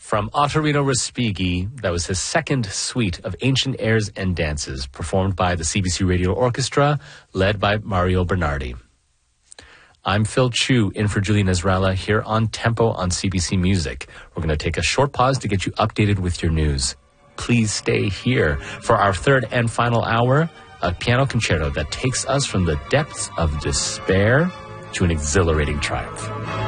From Ottorino Respighi, that was his second suite of ancient airs and dances, performed by the CBC Radio Orchestra, led by Mario Bernardi. I'm Phil Chu, in for Julie Nezrala, here on Tempo on CBC Music. We're going to take a short pause to get you updated with your news. Please stay here for our third and final hour, a piano concerto that takes us from the depths of despair to an exhilarating triumph.